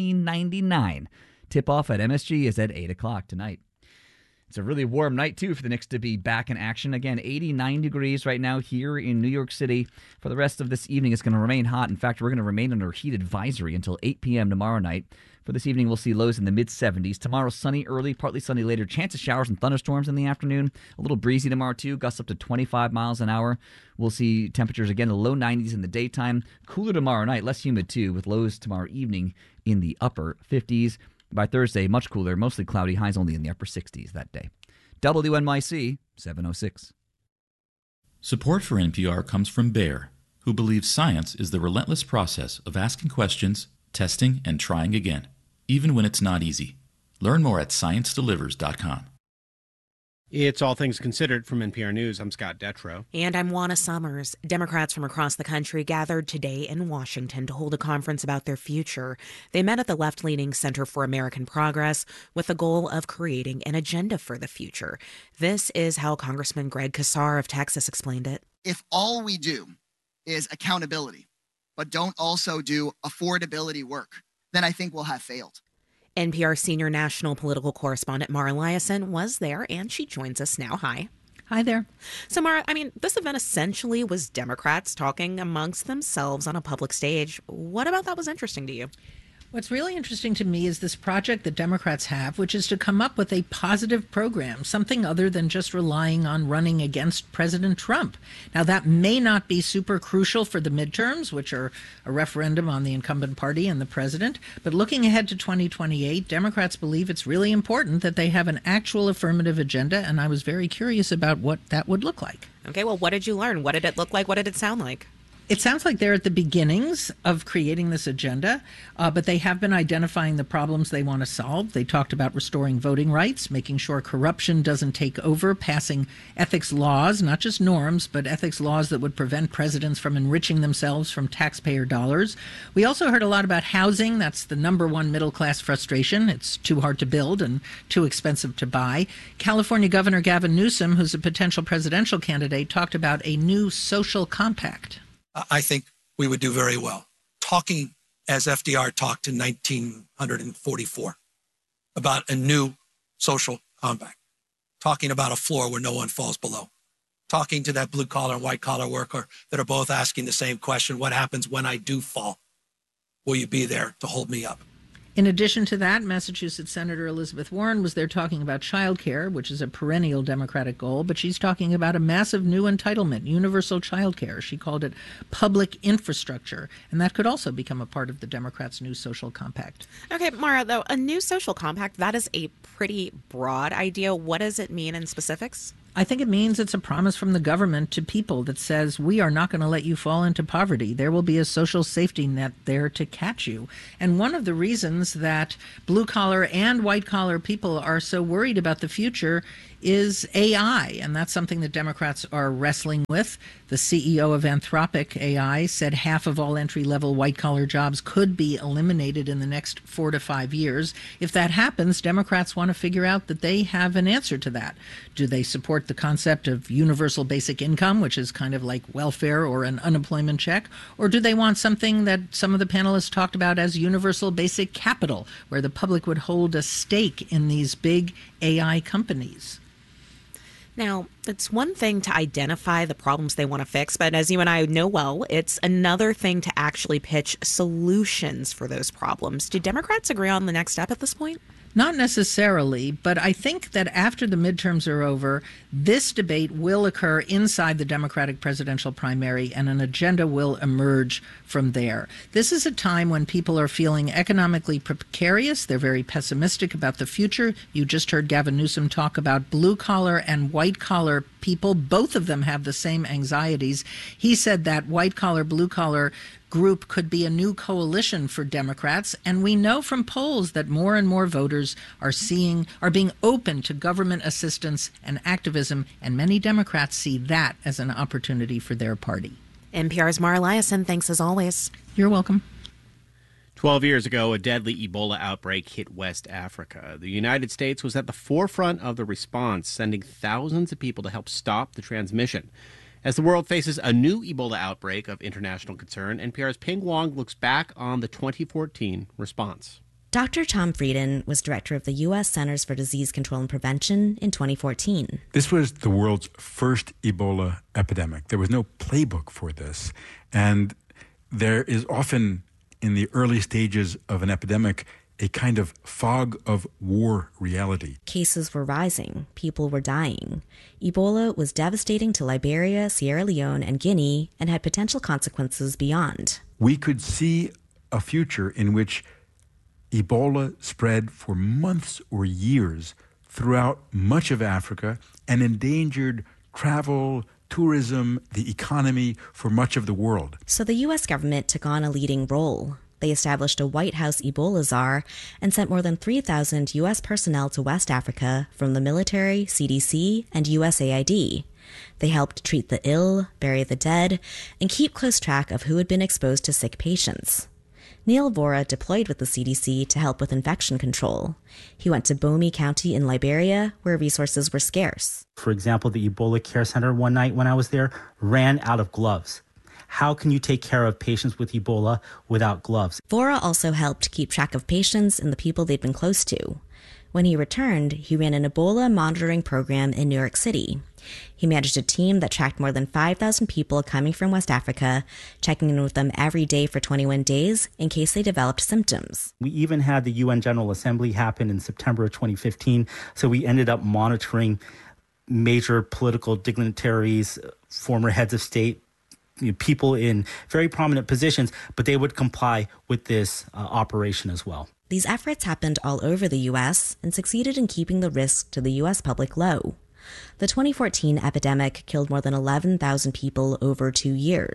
S10: 1999. Tip-off at MSG is at 8 o'clock tonight. It's a really warm night, too, for the Knicks to be back in action. Again, 89 degrees right now here in New York City. For the rest of this evening, it's going to remain hot. In fact, we're going to remain under heat advisory until 8 p.m. tomorrow night. For this evening, we'll see lows in the mid-70s. Tomorrow, sunny early, partly sunny later. Chance of showers and thunderstorms in the afternoon. A little breezy tomorrow, too. Gusts up to 25 miles an hour. We'll see temperatures, again, in the low 90s in the daytime. Cooler tomorrow night, less humid, too, with lows tomorrow evening in the upper 50s. By Thursday, much cooler, mostly cloudy, highs only in the upper 60s that day. WNYC 706.
S19: Support for NPR comes from Bayer, who believes science is the relentless process of asking questions, testing, and trying again, even when it's not easy. Learn more at ScienceDelivers.com.
S25: It's All Things Considered from NPR News. I'm Scott Detrow.
S26: And I'm Juana Summers. Democrats from across the country gathered today in Washington to hold a conference about their future. They met at the left-leaning Center for American Progress with the goal of creating an agenda for the future. This is how Congressman Greg Casar of Texas explained it.
S27: If all we do is accountability, but don't also do affordability work, then I think we'll have failed.
S26: NPR senior national political correspondent Mara Liasson was there, and she joins us now. Hi.
S28: Hi there.
S26: So, Mara, this event essentially was Democrats talking amongst themselves on a public stage. What about that was interesting to you?
S28: What's really interesting to me is this project that Democrats have, which is to come up with a positive program, something other than just relying on running against President Trump. Now, that may not be super crucial for the midterms, which are a referendum on the incumbent party and the president. But looking ahead to 2028, Democrats believe it's really important that they have an actual affirmative agenda. And I was very curious about what that would look like.
S26: Okay, well, what did you learn? What did it look like? What did it sound like?
S28: It sounds like they're at the beginnings of creating this agenda, but they have been identifying the problems they want to solve. They talked about restoring voting rights, making sure corruption doesn't take over, passing ethics laws, not just norms, but ethics laws that would prevent presidents from enriching themselves from taxpayer dollars. We also heard a lot about housing. That's the number one middle-class frustration. It's too hard to build and too expensive to buy. California Governor Gavin Newsom, who's a potential presidential candidate, talked about a new social compact.
S1: I think we would do very well. Talking as FDR talked in 1944 about a new social compact, talking about a floor where no one falls below, talking to that blue collar and white collar worker that are both asking the same question: what happens when I do fall? Will you be there to hold me up?
S28: In addition to that, Massachusetts Senator Elizabeth Warren was there talking about child care, which is a perennial Democratic goal, but she's talking about a massive new entitlement, universal child care. She called it public infrastructure, and that could also become a part of the Democrats' new social compact.
S26: Okay, Mara, though, a new social compact, that is a pretty broad idea. What does it mean in specifics?
S28: I think it means it's a promise from the government to people that says, we are not going to let you fall into poverty. There will be a social safety net there to catch you. And one of the reasons that blue-collar and white-collar people are so worried about the future is AI, and that's something that Democrats are wrestling with. The CEO of Anthropic AI said half of all entry-level white-collar jobs could be eliminated in the next 4 to 5 years. If that happens, Democrats want to figure out that they have an answer to that. Do they support the concept of universal basic income, which is kind of like welfare or an unemployment check? Or do they want something that some of the panelists talked about as universal basic capital, where the public would hold a stake in these big AI companies?
S26: Now, it's one thing to identify the problems they want to fix, but as you and I know well, it's another thing to actually pitch solutions for those problems. Do Democrats agree on the next step at this point?
S28: Not necessarily, but I think that after the midterms are over, this debate will occur inside the Democratic presidential primary, and an agenda will emerge from there. This is a time when people are feeling economically precarious. They're very pessimistic about the future. You just heard Gavin Newsom talk about blue-collar and white-collar people. Both of them have the same anxieties. He said that white-collar, blue-collar group could be a new coalition for Democrats, and we know from polls that more and more voters are being open to government assistance and activism, and many Democrats see that as an opportunity for their party.
S26: NPR's Mara Liasson, thanks as always.
S28: You're welcome.
S25: 12 years ago, a deadly Ebola outbreak hit West Africa. The United States was at the forefront of the response, sending thousands of people to help stop the transmission. As the world faces a new Ebola outbreak of international concern, NPR's Ping Wong looks back on the 2014 response.
S2: Dr. Tom Frieden was director of the U.S. Centers for Disease Control and Prevention in 2014.
S3: This was the world's first Ebola epidemic. There was no playbook for this. And there is often, in the early stages of an epidemic, a kind of fog of war reality.
S2: Cases were rising. People were dying. Ebola was devastating to Liberia, Sierra Leone, and Guinea, and had potential consequences beyond.
S3: We could see a future in which Ebola spread for months or years throughout much of Africa and endangered travel, tourism, the economy for much of the world.
S2: So the U.S. government took on a leading role. They established a White House Ebola czar and sent more than 3,000 U.S. personnel to West Africa from the military, CDC, and USAID. They helped treat the ill, bury the dead, and keep close track of who had been exposed to sick patients. Neil Vora deployed with the CDC to help with infection control. He went to Bomi County in Liberia, where resources were scarce.
S16: For example, the Ebola Care Center one night when I was there ran out of gloves. How can you take care of patients with Ebola without gloves?
S2: Vora also helped keep track of patients and the people they'd been close to. When he returned, he ran an Ebola monitoring program in New York City. He managed a team that tracked more than 5,000 people coming from West Africa, checking in with them every day for 21 days in case they developed symptoms.
S16: We even had the UN General Assembly happen in September of 2015, so we ended up monitoring major political dignitaries, former heads of state, people in very prominent positions, but they would comply with this operation as well.
S2: These efforts happened all over the U.S. and succeeded in keeping the risk to the U.S. public low. The 2014 epidemic killed more than 11,000 people over 2 years.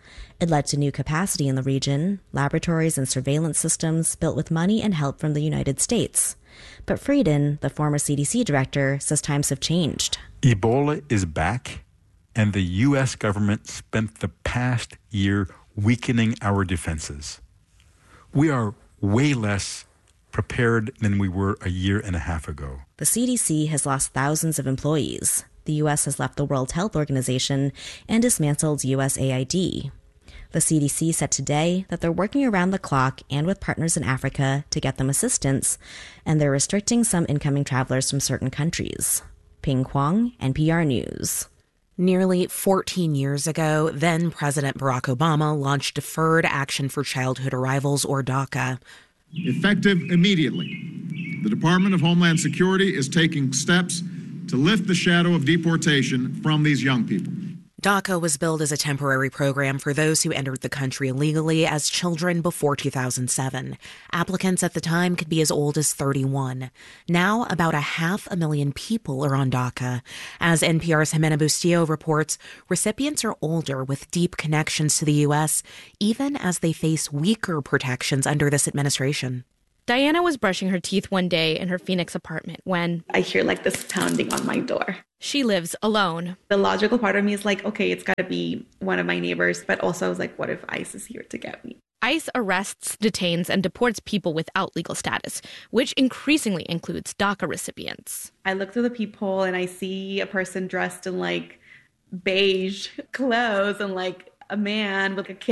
S2: It led to new capacity in the region, laboratories and surveillance systems built with money and help from the United States. But Frieden, the former CDC director, says times have changed.
S3: Ebola is back, and the U.S. government spent the past year weakening our defenses. We are way less prepared than we were a year and a half ago.
S2: The CDC has lost thousands of employees. The U.S. has left the World Health Organization and dismantled USAID. The CDC said today that they're working around the clock and with partners in Africa to get them assistance, and they're restricting some incoming travelers from certain countries. Ping Kwong, NPR News.
S26: Nearly 14 years ago, then President Barack Obama launched Deferred Action for Childhood Arrivals, or DACA.
S4: Effective immediately, the Department of Homeland Security is taking steps to lift the shadow of deportation from these young people.
S26: DACA was billed as a temporary program for those who entered the country illegally as children before 2007. Applicants at the time could be as old as 31. Now, about 500,000 people are on DACA. As NPR's Jimena Bustillo reports, recipients are older with deep connections to the U.S., even as they face weaker protections under this administration.
S8: Diana was brushing her teeth one day in her Phoenix apartment when
S14: I hear this pounding on my door.
S8: She lives alone.
S14: The logical part of me is okay, it's got to be one of my neighbors. But also I was what if ICE is here to get me?
S8: ICE arrests, detains, and deports people without legal status, which increasingly includes DACA recipients.
S14: I look through the peephole and I see a person dressed in beige clothes and a man with a kid